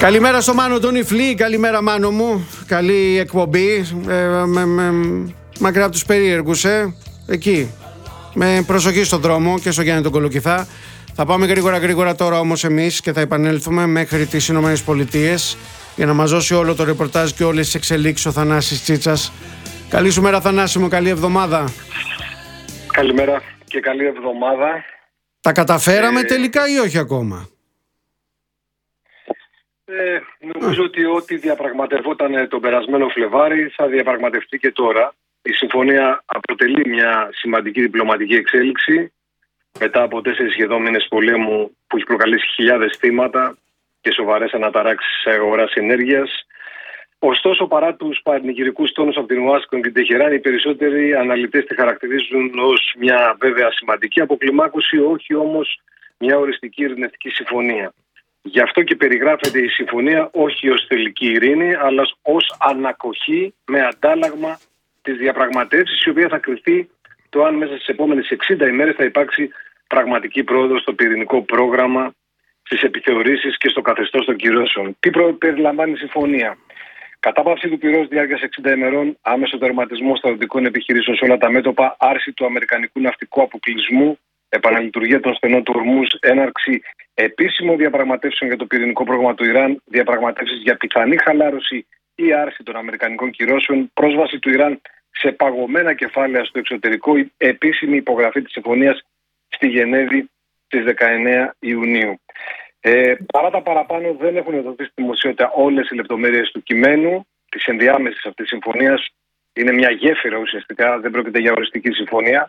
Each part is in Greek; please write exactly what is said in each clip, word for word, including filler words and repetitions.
Καλημέρα στο Μάνο τον Ιφλή, καλημέρα Μάνο μου, καλή εκπομπή, ε, με, με, μακριά από τους περίεργους, ε, εκεί, με προσοχή στον δρόμο και στο Γιάννη τον Κολοκυθά. Θα πάμε γρήγορα γρήγορα τώρα όμως εμείς και θα επανέλθουμε μέχρι τις Ηνωμένες Πολιτείες για να μας δώσει όλο το ρεπορτάζ και όλες τις εξελίξεις ο Θανάσης Τσίτσας. Καλή σου μέρα Θανάση μου, καλή εβδομάδα. Καλημέρα και καλή εβδομάδα. Τα καταφέραμε ε... τελικά ή όχι ακόμα? Ε, νομίζω Α. ότι ό,τι διαπραγματευόταν τον περασμένο Φλεβάρι θα διαπραγματευτεί και τώρα. Η συμφωνία αποτελεί μια σημαντική διπλωματική εξέλιξη μετά από τέσσερις σχεδόν μήνες πολέμου που έχει προκαλέσει χιλιάδες θύματα και σοβαρές αναταράξεις σε αγοράς ενέργειας. Ωστόσο, παρά τους πανηγυρικούς τόνους από την Ουάσιγκτον και την Τεχεράνη, οι περισσότεροι αναλυτές τη χαρακτηρίζουν ως μια βέβαια σημαντική αποκλιμάκωση, όχι όμως μια οριστική ειρηνευτική συμφωνία. Γι' αυτό και περιγράφεται η συμφωνία όχι ως τελική ειρήνη, αλλά ως ανακοχή με αντάλλαγμα της διαπραγματεύσης, η οποία θα κριθεί το αν μέσα στις επόμενες εξήντα ημέρες θα υπάρξει πραγματική πρόοδος στο πυρηνικό πρόγραμμα, στις επιθεωρήσεις και στο καθεστώς των κυρώσεων. Τι περιλαμβάνει η συμφωνία? Κατάπαυση του πυρός διάρκειας εξήντα ημερών, άμεσο τερματισμό στρατιωτικών επιχειρήσεων σε όλα τα μέτωπα, άρση του αμερικανικού ναυτικού αποκλεισμού, επαναλειτουργία των στενών του Ορμούζ, έναρξη επίσημων διαπραγματεύσεων για το πυρηνικό πρόγραμμα του Ιράν, διαπραγματεύσεις για πιθανή χαλάρωση ή άρση των αμερικανικών κυρώσεων, πρόσβαση του Ιράν σε παγωμένα κεφάλαια στο εξωτερικό, επίσημη υπογραφή της συμφωνίας στη Γενέβη στις δεκαεννέα Ιουνίου. Ε, παρά τα παραπάνω, δεν έχουν δοθεί στη δημοσιότητα όλες οι λεπτομέρειες του κειμένου της ενδιάμεσης αυτής της συμφωνίας. Είναι μια γέφυρα ουσιαστικά, δεν πρόκειται για οριστική συμφωνία.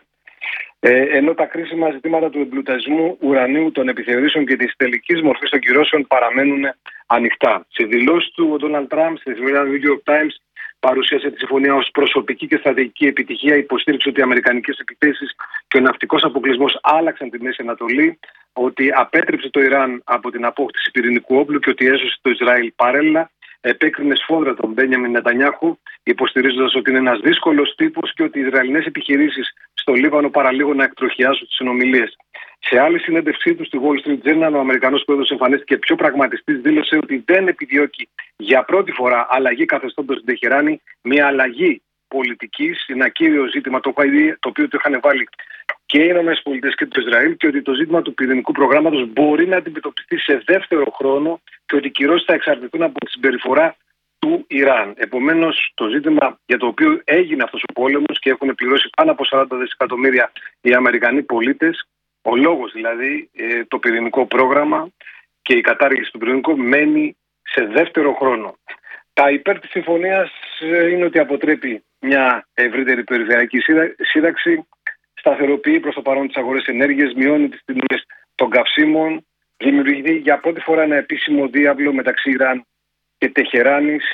Ε, ενώ τα κρίσιμα ζητήματα του εμπλουτισμού ουρανίου, των επιθεωρήσεων και της τελικής μορφής των κυρώσεων παραμένουν ανοιχτά. Σε δηλώσεις του, ο Ντόναλντ Τραμπ στη εφημερίδα New York Times παρουσίασε τη συμφωνία ως προσωπική και στρατηγική επιτυχία, υποστήριξε ότι οι αμερικανικές επιθέσεις και ο ναυτικός αποκλεισμός άλλαξαν τη Μέση Ανατολή, ότι απέτρεψε το Ιράν από την απόκτηση πυρηνικού όπλου και ότι έσωσε το Ισραήλ παράλληλα. Επέκρινε σφόδρα τον Μπένιαμιν Νετανιάχου, υποστηρίζοντας ότι είναι ένας δύσκολος τύπος και ότι οι Ισραηλινές επιχειρήσεις στο Λίβανο παραλίγο να εκτροχιάσουν τις συνομιλίες. Σε άλλη συνέντευξή του στη Wall Street Journal, ο Αμερικανός πρόεδρος εμφανίστηκε πιο πραγματιστής, δήλωσε ότι δεν επιδιώκει για πρώτη φορά αλλαγή καθεστώτος στην Τεχεράνη, μια αλλαγή πολιτικής, ένα κύριο ζήτημα το οποίο το είχαν βάλει και οι ΗΠΑ και το Ισραήλ, και ότι το ζήτημα του πυρηνικού προγράμματος μπορεί να αντιμετωπιστεί σε δεύτερο χρόνο και ότι οι κυρώσεις θα εξαρτηθούν από τη συμπεριφορά του Ιράν. Επομένως, το ζήτημα για το οποίο έγινε αυτός ο πόλεμος και έχουν πληρώσει πάνω από σαράντα δισεκατομμύρια οι Αμερικανοί πολίτες, ο λόγος δηλαδή, το πυρηνικό πρόγραμμα και η κατάργηση του πυρηνικού μένει σε δεύτερο χρόνο. Τα υπέρ της συμφωνίας είναι ότι αποτρέπει μια ευρύτερη περιφερειακή σύραξη, σταθεροποιεί προς το παρόν τις αγορές ενέργειας, μειώνει τις τιμές των καυσίμων, δημιουργεί για πρώτη φορά ένα επίσημο διάβλο μεταξύ Ιράν και Τεχεράνης,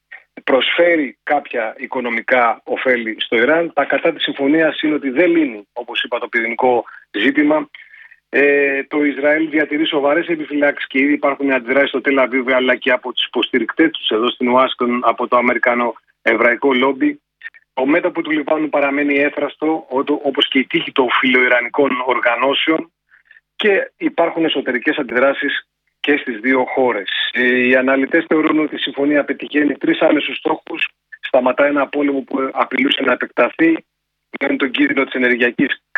προσφέρει κάποια οικονομικά ωφέλη στο Ιράν. Τα κατά της συμφωνίας είναι ότι δεν λύνει, όπως είπα, το πυρηνικό ζήτημα. Ε, το Ισραήλ διατηρεί σοβαρές επιφυλάξεις και ήδη υπάρχουν αντιδράσεις στο Τελ Αβίβ αλλά και από τους υποστηρικτές τους εδώ στην Ουάσιγκτον από το αμερικανο-εβραϊκό λόμπι. Το μέτωπο του Λιβάνου παραμένει έθραστο, όπως και η τύχη των φιλοϊρανικών οργανώσεων, και υπάρχουν εσωτερικές αντιδράσεις και στις δύο χώρες. Οι αναλυτές θεωρούν ότι η συμφωνία πετυχαίνει τρεις άμεσους στόχους. Σταματά ένα πόλεμο που απειλούσε να επεκταθεί, μειώνει τον κίνδυνο της ενεργειακής